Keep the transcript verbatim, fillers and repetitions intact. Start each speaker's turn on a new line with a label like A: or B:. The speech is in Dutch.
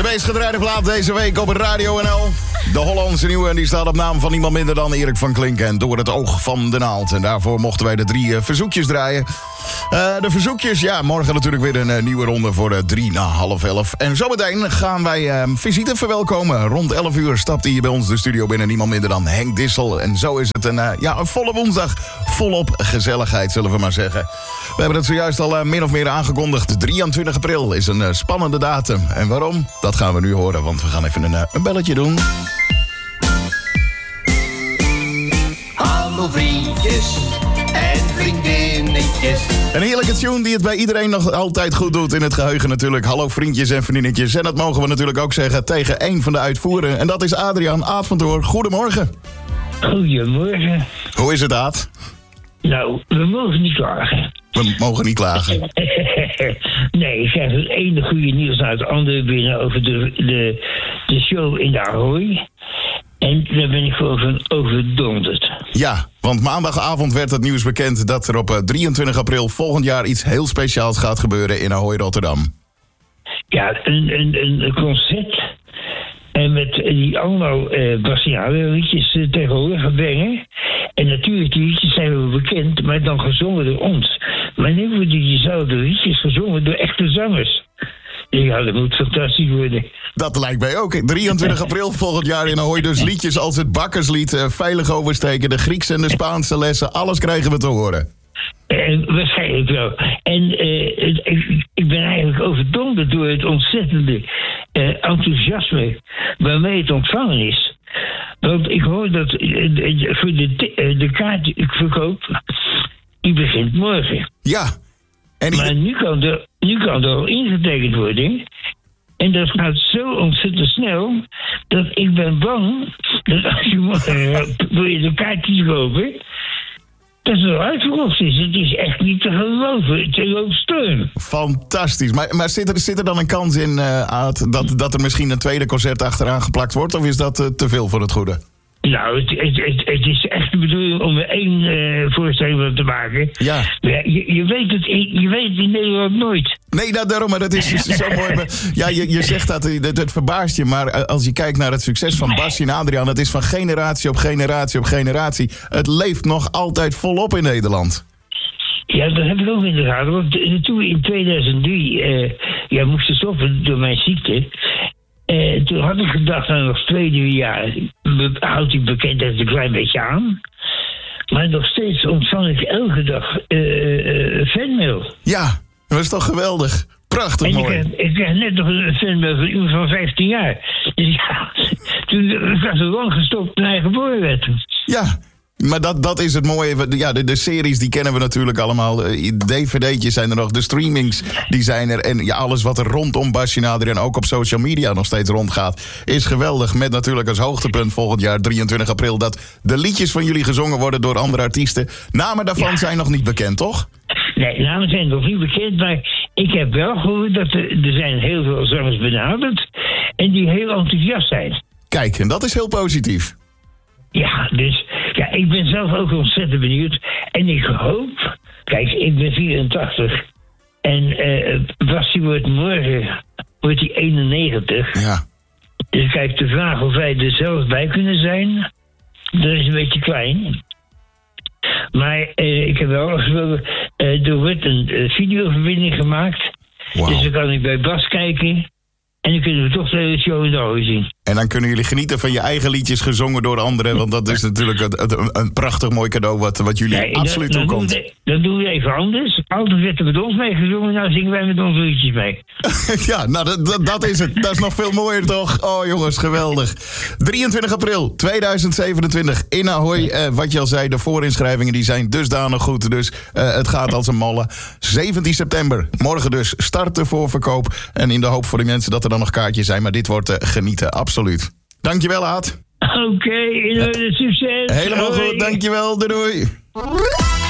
A: meest gedraaide plaat deze week op het Radio N L. De Hollandse nieuwe, en die staat op naam van niemand minder dan Erik van Klinken en Door het oog van de naald. En daarvoor mochten wij de drie uh, verzoekjes draaien. Uh, de verzoekjes, ja, morgen natuurlijk weer een uh, nieuwe ronde voor uh, drie na half elf. En zometeen gaan wij uh, visite verwelkomen. Rond elf uur stapt hij hier bij ons de studio binnen. Niemand minder dan Henk Dissel. En zo is het een, uh, ja, een volle woensdag. Volop gezelligheid, zullen we maar zeggen. We hebben het zojuist al uh, min of meer aangekondigd. drieëntwintig april is een uh, spannende datum. En waarom? Dat gaan we nu horen, want we gaan even een, uh, een belletje doen.
B: Hallo vriendjes en vriendinnetjes.
A: Een heerlijke tune die het bij iedereen nog altijd goed doet in het geheugen natuurlijk. Hallo vriendjes en vriendinnetjes. En dat mogen we natuurlijk ook zeggen tegen één van de uitvoerenden. En dat is Adriaan Aad van Doorn. Goedemorgen.
C: Goedemorgen.
A: Hoe is het, Aad?
C: Nou, we mogen niet klagen.
A: We mogen niet klagen.
C: Nee, ik krijg het ene goede nieuws naar het andere binnen over de, de, de show in de Ahoy. En daar ben ik gewoon van overdonderd.
A: Ja, want maandagavond werd het nieuws bekend dat er op drieëntwintig april volgend jaar iets heel speciaals gaat gebeuren in Ahoy, Rotterdam.
C: Ja, een, een, een concert. En met die allemaal uh, Bastiaan liedjes uh, tegenwoordig gaan brengen. En natuurlijk, die liedjes zijn wel bekend, maar dan gezongen door ons. Maar nu worden diezelfde liedjes gezongen door echte zangers. Ja, dat moet fantastisch worden.
A: Dat lijkt mij ook. drieëntwintig april volgend jaar in Ahoy. Dus liedjes als het Bakkerslied, uh, Veilig oversteken, de Griekse en de Spaanse lessen. Alles krijgen we te horen.
C: En waarschijnlijk wel. En uh, ik, ik ben eigenlijk overdonderd door het ontzettende uh, enthousiasme waarmee het ontvangen is. Want ik hoor dat uh, voor de, uh, de kaartverkoop, die begint morgen.
A: Ja. En die...
C: Maar nu kan, er, nu kan er al ingetekend worden. En dat gaat zo ontzettend snel dat ik ben bang dat als je morgen wil je de kaartjes kopen, dat het al uitverkocht is. Het is echt niet te geloven. Het is ook steun.
A: Fantastisch. Maar, maar zit, er, zit er dan een kans in, uh, Aad, dat, dat er misschien een tweede concert achteraan geplakt wordt? Of is dat uh, te veel voor het goede?
C: Nou, het, het, het, het is echt de bedoeling om er één uh, voorstelling van te maken.
A: Ja.
C: ja je, je, weet het, je weet het in Nederland nooit.
A: Nee, nou, daarom, maar dat is zo mooi. Ja, je, je zegt dat, het, het verbaast je, maar als je kijkt naar het succes van Basje en Adriaan, dat is van generatie op generatie op generatie. Het leeft nog altijd volop in Nederland.
C: Ja, dat heb ik ook in de gaten. Want toen we in tweeduizend drie uh, ja, moesten stoppen door mijn ziekte. Uh, toen had ik gedacht, nou nog twee, drie jaar houdt die bekendheid een klein beetje aan. Maar nog steeds ontvang ik elke dag uh, uh, fanmail.
A: Ja, dat is toch geweldig. Prachtig
C: en
A: mooi.
C: Ik kreeg, ik kreeg net nog een fanmail van iemand van vijftien jaar. Dus ja, toen was er lang gestopt toen hij geboren werd.
A: Ja. Maar dat, dat is het mooie. Ja, de, de series die kennen we natuurlijk allemaal. D V D'tjes zijn er nog. De streamings die zijn er. En ja, alles wat er rondom Basje en Adriaan ook op social media nog steeds rondgaat, is geweldig. Met natuurlijk als hoogtepunt volgend jaar drieëntwintig april... dat de liedjes van jullie gezongen worden door andere artiesten. Namen daarvan ja. zijn nog niet bekend, toch?
C: Nee, namen zijn nog niet bekend. Maar ik heb wel gehoord dat er, er zijn heel veel zangers benaderd. En die heel enthousiast zijn.
A: Kijk, en dat is heel positief.
C: Ja, dus ja, ik ben zelf ook ontzettend benieuwd. En ik hoop, kijk, ik ben vierentachtig. En uh, Basti wordt morgen wordt hij eenennegentig.
A: Ja.
C: Dus kijk, de vraag of wij er zelf bij kunnen zijn, dat is een beetje klein. Maar uh, ik heb wel gesproken, uh, er wordt een uh, videoverbinding gemaakt. Wow. Dus dan kan ik bij Bas kijken. En dan kunnen we toch de hele show in de Ahoy zien.
A: En dan kunnen jullie genieten van je eigen liedjes gezongen door anderen. Want dat is natuurlijk een, een, een prachtig mooi cadeau wat, wat jullie nee, absoluut
C: dan,
A: toekomt.
C: Dan, dan doen we even anders. Altijd werd er met ons mee gezongen. Nou zingen wij met onze liedjes mee.
A: Ja, nou dat, dat, dat is het. Dat is nog veel mooier toch? Oh jongens, geweldig. drieëntwintig april tweeduizend zevenentwintig in Ahoy. Uh, wat je al zei, de voorinschrijvingen die zijn dusdanig goed. Dus uh, het gaat als een malle. zeventien september, morgen dus, start de voorverkoop. En in de hoop voor de mensen dat er dan nog kaartjes zijn. Maar dit wordt uh, genieten, absoluut. Dankjewel, Aad.
C: Oké, okay, succes.
A: Helemaal goed, dankjewel. Doei doei.